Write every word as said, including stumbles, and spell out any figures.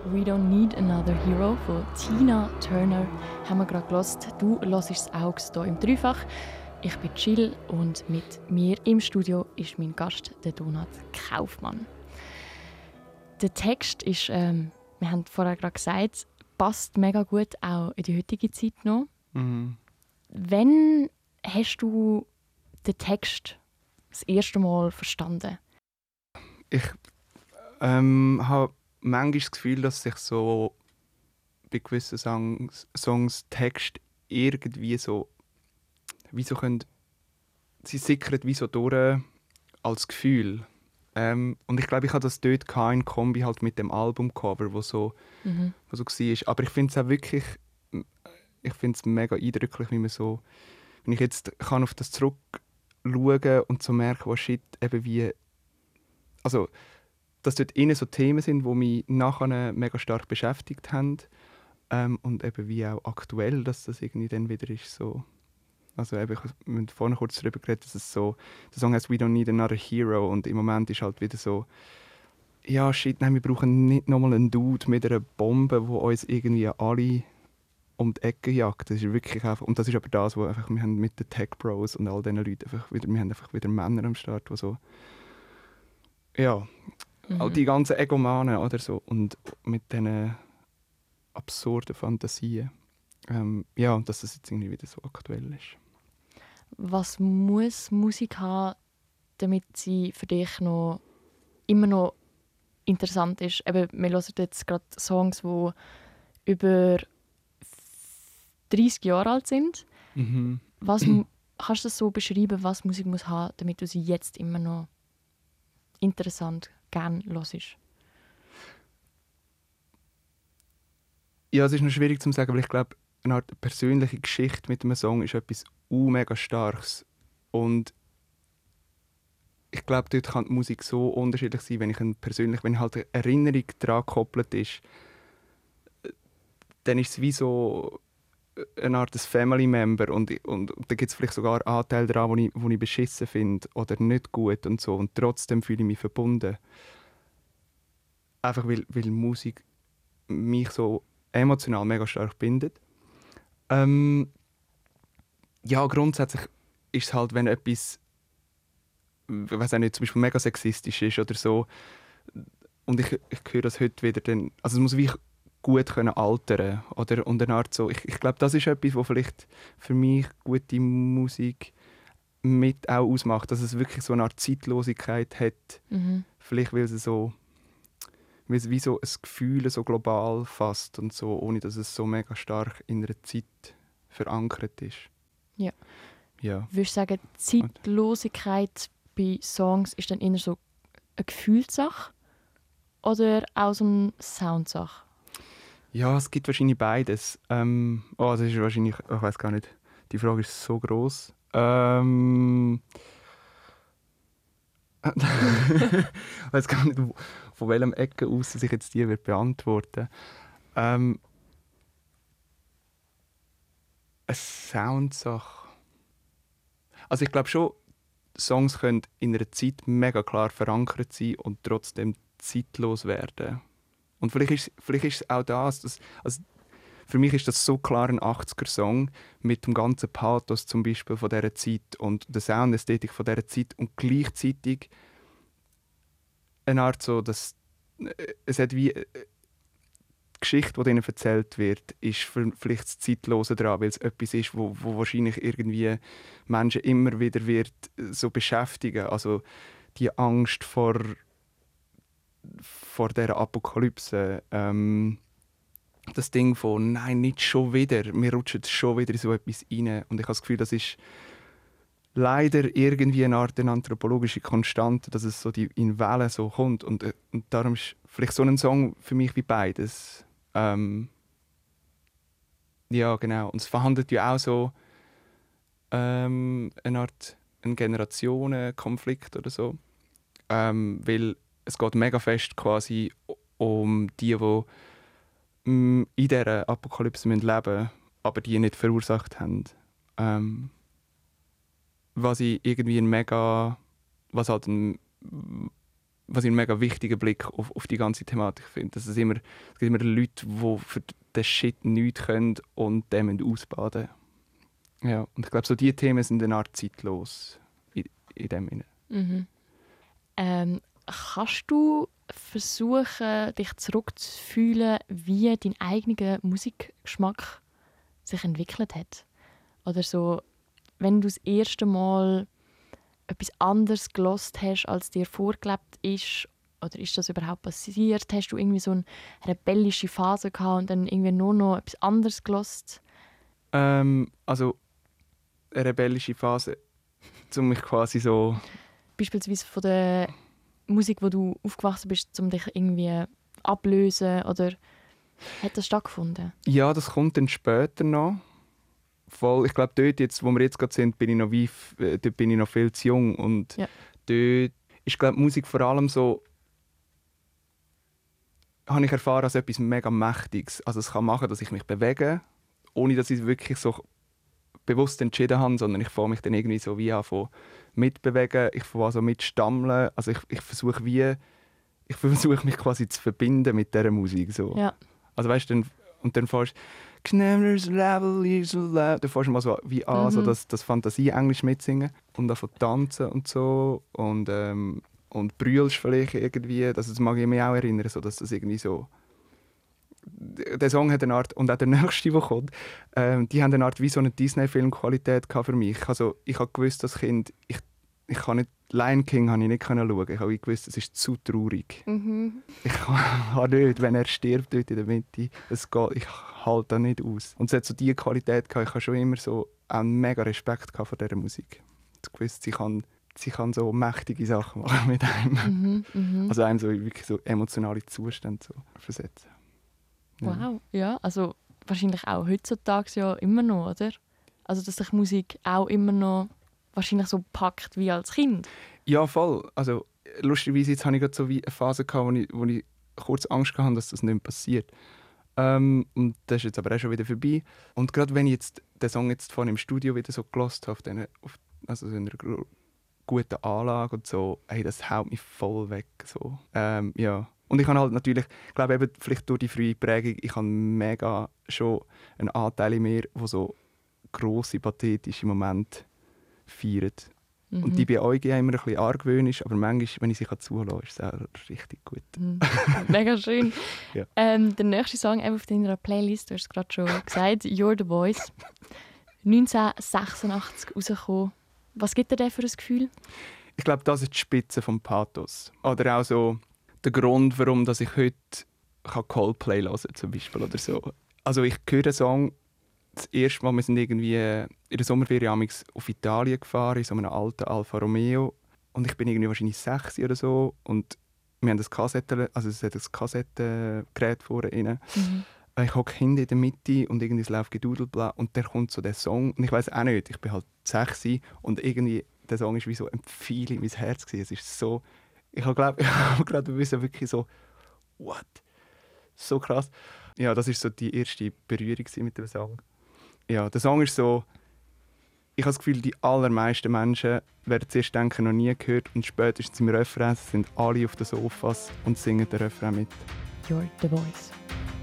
«We Don't Need Another Hero» von Tina Turner haben wir gerade gehört. Du hörst das Augs hier im Dreifach. Ich bin Jill und mit mir im Studio ist mein Gast, der Donat Kaufmann. Der Text ist, ähm, wir haben vorher gerade gesagt, passt mega gut auch in die heutige Zeit noch. Mhm. Wann hast du den Text das erste Mal verstanden? Ich ähm, habe manchmal das Gefühl, dass sich so bei gewissen Songs, Songs Text irgendwie so, wie so können, sie sickern wie so durch als Gefühl. Ähm, und ich glaube, ich hatte das dort in Kombi halt mit dem Albumcover, wo so, Mhm. wo so war. Aber ich finde es auch wirklich, ich finde es mega eindrücklich, wie man so, wenn ich jetzt kann auf das zurückschauen und so merke, was shit, eben wie, also dass dort innen so Themen sind, die mich nachher mega stark beschäftigt haben. Ähm, und eben wie auch aktuell, dass das irgendwie dann wieder ist so. Also eben, ich- wir haben vorhin kurz darüber geredet, dass es so, der Song heißt «We don't need another hero» und im Moment ist halt wieder so, ja shit, nein, wir brauchen nicht nochmal einen Dude mit einer Bombe, wo uns irgendwie alle um die Ecke jagt. Das ist wirklich einfach, und das ist aber das, wo einfach, wir haben mit den Tech Bros und all diesen Leuten einfach wieder, wir haben einfach wieder Männer am Start, die so, ja, all Mhm. die ganzen Egomanen oder so und mit diesen absurden Fantasien. Ähm, ja, und dass das jetzt irgendwie wieder so aktuell ist. Was muss Musik haben, damit sie für dich noch immer noch interessant ist? Eben, wir hören jetzt gerade Songs, die über dreißig Jahre alt sind. Mhm. Was mu- kannst du das so beschreiben, was Musik muss haben, damit du sie jetzt immer noch interessant, gern hörst? Ja, es ist noch schwierig zu sagen, weil ich glaube, eine Art persönliche Geschichte mit einem Song ist etwas uh, mega Starkes. Und ich glaube, dort kann die Musik so unterschiedlich sein, wenn ich eine persönlich, wenn halt eine Erinnerung daran gekoppelt ist, dann ist es wie so eine Art des Family Member und, und, und da gibt es vielleicht sogar Anteile daran, wo ich, wo ich beschissen finde oder nicht gut und so und trotzdem fühle ich mich verbunden. Einfach weil, weil Musik mich so emotional mega stark bindet. Ähm, ja, grundsätzlich ist es halt, wenn etwas, ich weiß auch nicht, zum Beispiel mega sexistisch ist oder so, und ich, ich höre das heute wieder, dann, also es muss wie gut können altern oder und eine Art so. Ich, ich glaube, das ist etwas, was vielleicht für mich gute Musik mit auch ausmacht, dass es wirklich so eine Art Zeitlosigkeit hat. Mhm. Vielleicht weil es so, weil es wie so ein Gefühl so global fasst und so, ohne dass es so mega stark in einer Zeit verankert ist. Ja. Ja. Würdest du sagen, Zeitlosigkeit bei Songs ist dann eher so eine Gefühlssache oder auch so eine Soundsache? Ja, es gibt wahrscheinlich beides. Ähm, oh, das ist wahrscheinlich, ich weiß gar nicht. Die Frage ist so groß. Ähm, ich weiß gar nicht, wo- von welchem Ecke aus dass ich jetzt die wird beantworten. Ähm, eine Soundsache. Also ich glaube schon, Songs können in einer Zeit mega klar verankert sein und trotzdem zeitlos werden. Und vielleicht ist, vielleicht ist es auch das, dass, also für mich ist das so klar ein achtziger-Song mit dem ganzen Pathos zum Beispiel von dieser Zeit und der Soundästhetik von dieser Zeit und gleichzeitig eine Art so, dass äh, es hat wie äh, die Geschichte, die ihnen erzählt wird, ist für- vielleicht das Zeitlose daran, weil es etwas ist, wo, wo wahrscheinlich irgendwie Menschen immer wieder wird äh, so beschäftigen. Also die Angst vor, vor dieser Apokalypse. Ähm, das Ding von «Nein, nicht schon wieder, wir rutschen schon wieder in so etwas rein». Und ich habe das Gefühl, das ist leider irgendwie eine Art eine anthropologische Konstante, dass es so die, in Wellen so kommt. Und, äh, und darum ist vielleicht so ein Song für mich wie beides. Ähm, ja, genau. Und es verhandelt ja auch so ähm, eine Art einen Generationenkonflikt oder so. Ähm, weil es geht mega fest quasi um die, die mm, in dieser Apokalypse müssen leben, aber die nicht verursacht haben. Ähm, was ich irgendwie ein mega, was halt ein was ich einen mega wichtigen Blick auf, auf die ganze Thematik finde. Dass es, immer, es gibt immer Leute, die für den Shit nichts können und den ausbaden müssen. Ja, und ich glaube, so diese Themen sind eine Art zeitlos in, in dem Sinne. Mhm. Ähm, kannst du versuchen, dich zurückzufühlen, wie dein eigener Musikgeschmack sich entwickelt hat? Oder so, wenn du das erste Mal etwas anderes gehört hast, als dir vorgelebt ist, oder ist das überhaupt passiert? Hast du irgendwie so eine rebellische Phase gehabt und dann irgendwie nur noch etwas anderes gehört? Ähm, also eine rebellische Phase, um mich quasi so... Beispielsweise von der Musik, wo du aufgewachsen bist, um dich irgendwie ablösen, oder hat das stattgefunden? Ja, das kommt dann später noch. Voll, ich glaube, dort, jetzt, wo wir jetzt gerade sind, bin ich noch, wie, äh, dort bin ich noch viel zu jung. Und ja. dort ist, glaube ich, Musik vor allem so, habe ich erfahren als etwas mega Mächtiges. Also es kann machen, dass ich mich bewege, ohne dass ich es wirklich so bewusst entschieden habe, sondern ich fange mich dann irgendwie so wie an von mitbewegen, ich fange an so mitstammeln. Also ich, ich versuche wie, ich versuche mich quasi zu verbinden mit dieser Musik. So. Ja. Also weißt du, und dann fährst du dann fährst du mal so wie an, mhm. so das, das Fantasie-Englisch mitsingen und dann tanzen und so und, ähm, und brüllst vielleicht irgendwie, das mag ich mich auch erinnern, so, dass das irgendwie so der Song hat eine Art, und auch der nächste, der kommt, ähm, die haben eine Art wie so eine Disney-Film-Qualität für mich. Also ich habe gewusst, als Kind, ich, ich kann nicht, Lion King habe ich nicht schauen. Ich habe gewusst, es ist zu traurig. Mhm. Ich kann nicht, wenn er stirbt dort in der Mitte, es geht, ich halte das nicht aus. Und es hat so diese Qualität gehabt, ich habe schon immer so einen mega Respekt vor dieser Musik. Ich gewusst, sie kann, sie kann so mächtige Sachen machen mit einem. Mhm, mhm. Also einem so wirklich so emotionale Zustände so versetzen. Wow, ja, also wahrscheinlich auch heutzutage ja immer noch, oder? Also dass sich Musik auch immer noch wahrscheinlich so packt wie als Kind. Ja, voll. Also lustigerweise jetzt hatte ich gerade so wie eine Phase gehabt, wo ich, wo ich kurz Angst hatte, dass das nicht mehr passiert. Ähm, und das ist jetzt aber auch schon wieder vorbei. Und gerade wenn ich jetzt den Song jetzt vorhin im Studio wieder so gehört habe, auf, den, auf also so einer guten Anlage und so, hey, das haut mich voll weg. So. Ähm, ja. Und ich habe halt natürlich, ich glaube eben vielleicht durch die frühe Prägung, ich habe mega schon einen Anteil in mir, der so grosse, pathetische Momente feiert. Mhm. Und die bei euch immer ein bisschen argwöhnisch, aber manchmal, wenn ich sie zuhören kann, ist es auch richtig gut. Mhm. Mega schön. Ja. Ähm, der nächste Song auf deiner Playlist, du hast es gerade schon gesagt, «You're the Voice», neunzehnhundertsechsundachtzig rausgekommen. Was gibt dir denn für ein Gefühl? Ich glaube, das ist die Spitze des Pathos. Oder auch so der Grund, warum dass ich heute Coldplay hören kann, zum Beispiel, oder so. Also ich höre den Song das erste Mal, wir sind irgendwie in der Sommerferien auf Italien gefahren, in so einem alten Alfa Romeo. Und ich bin irgendwie wahrscheinlich sechs oder so. Und wir haben das Kassette, also es hat das Kassettengerät vorne rein. Mhm. Ich hocke hinten in der Mitte und irgendwie es läuft gedudelbla und dann kommt so der Song. Und ich weiß auch nicht, ich bin halt sechs und irgendwie der Song ist wie so ein Pfeil in mein Herz gewesen. Es ist so, ich habe glaube, ich habe gerade wirklich so, what? So krass. Ja, das ist so die erste Berührung mit dem Song. Ja, der Song ist so, ich habe das Gefühl, die allermeisten Menschen werden zuerst denken, noch nie gehört und spätestens im Refrain sind alle auf den Sofas und singen den Refrain mit. You're the Voice.